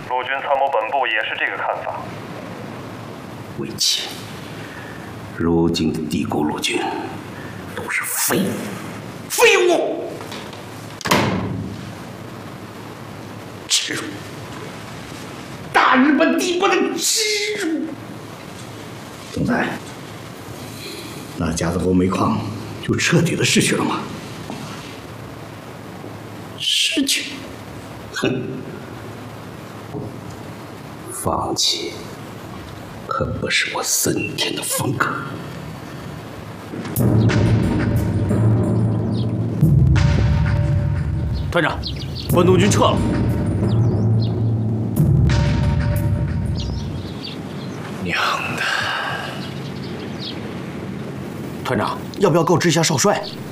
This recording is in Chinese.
陆军参谋本部也是这个看法。 魏齐，如今的帝国陆军都是废物，耻辱！大日本帝国的耻辱！ 总裁，那架子沟煤矿就彻底的失去了吗？ 失去？哼！放弃可不是我森田的风格。 团长，关东军撤了。 娘的！ 团长，要不要告知一下少帅？